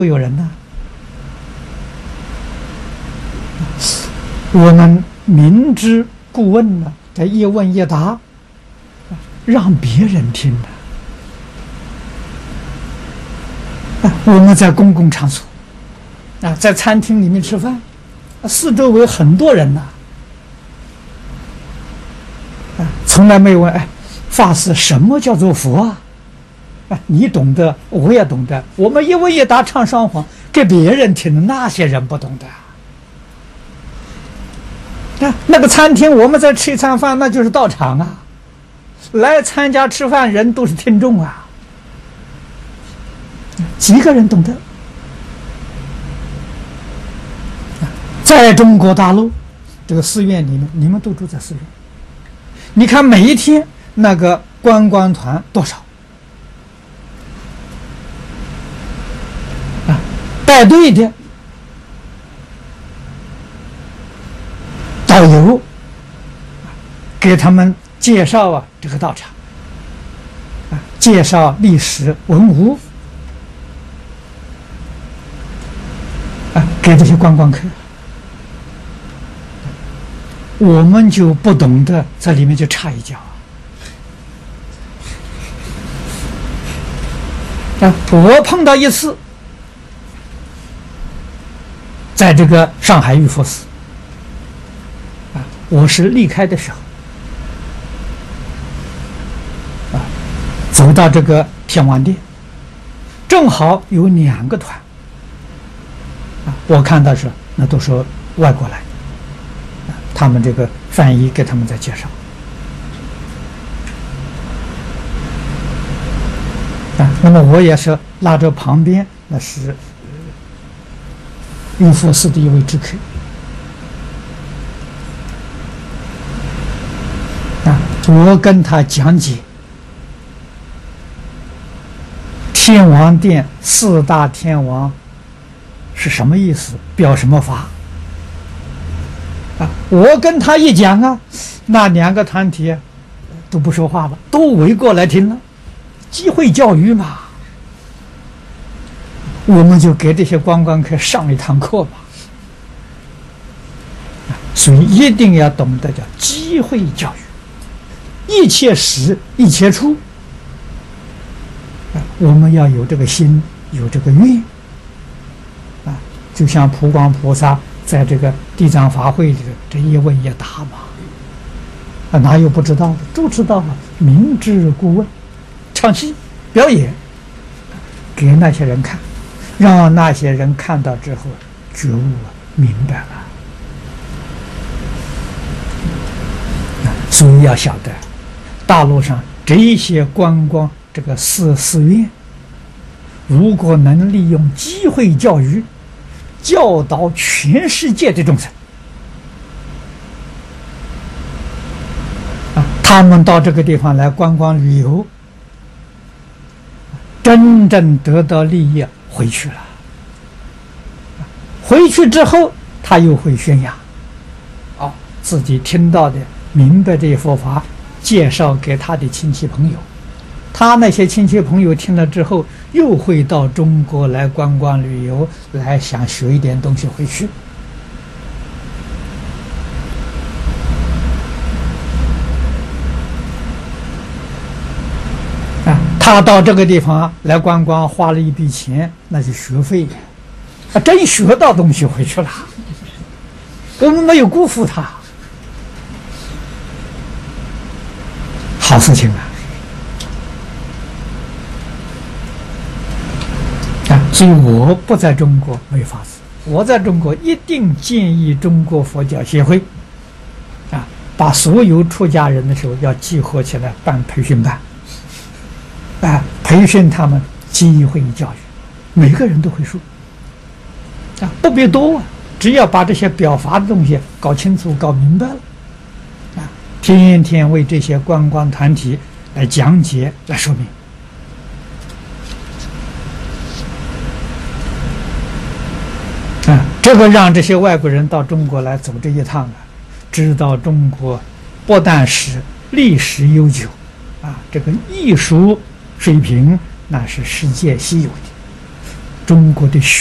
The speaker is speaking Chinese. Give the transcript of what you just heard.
都有人呢。我们明知故问呢，这一问一答，让别人听的。我们在公共场所在餐厅里面吃饭，四周围很多人呐，从来没有问法师什么叫做佛啊？你懂得，我也懂得。我们一问一答唱双簧给别人听的，那些人不懂的。那个餐厅我们在吃一餐饭，那就是道场啊，来参加吃饭人都是听众啊，几个人懂得？在中国大陆这个寺院里面，你们都住在寺院，你看每一天那个观光团多少带队的导游给他们介绍这个道场介绍历史文物给这些观光客，我们就不懂得在里面就插一脚我碰到一次，在这个上海玉佛寺我是离开的时候走到这个天王殿，正好有2个团我看到是那都是外国来的他们这个翻译给他们在介绍那么我也是拉着旁边，那是玉佛寺的一位知客我跟他讲解天王殿4大天王是什么意思，表什么法我跟他一讲那2个团体都不说话了，都围过来听了，机会教育嘛，我们就给这些观光客上一堂课吧。所以一定要懂得叫机会教育，一切时一切处我们要有这个心，有这个愿就像普光菩萨在这个地藏法会里这一问一答嘛哪有不知道的，都知道了，明知故问，唱戏表演给那些人看，让那些人看到之后觉悟明白了所以要晓得大陆上这些观光这个寺院，如果能利用机会教育教导全世界的众生他们到这个地方来观光旅游，真正得到利益回去了，回去之后他又会宣扬自己听到的明白这佛法，介绍给他的亲戚朋友，他那些亲戚朋友听了之后又会到中国来观光旅游，来想学一点东西回去他到这个地方来观光花了一笔钱，那是学费真学到东西回去了，我们没有辜负他，好事情所以我不在中国没法子，我在中国一定建议中国佛教协会把所有出家人的时候要集合起来办培训班培训他们机会教育，每个人都会说不必多只要把这些表法的东西搞清楚搞明白了天天为这些观光团体来讲解来说明这个让这些外国人到中国来走这一趟知道中国不但是历史悠久这个艺术水平那是世界稀有的， 中国的